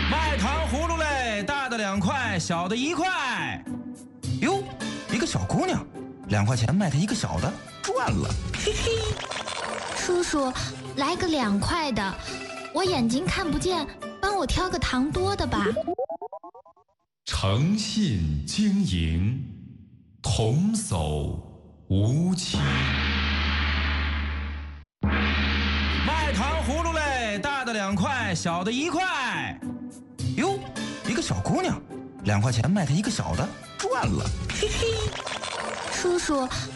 卖糖葫芦嘞，大的2块，小的1块。哟，一个小姑娘，2块钱卖她一个小的，赚了，嘿嘿。 叔叔，来个2块的，我眼睛看不见，帮我挑个糖多的吧。 诚信经营，童叟无欺。 卖糖葫芦嘞，大的2块，小的1块。哟，一个小姑娘，2块钱卖她一个小的，赚了，嘿嘿。 叔叔，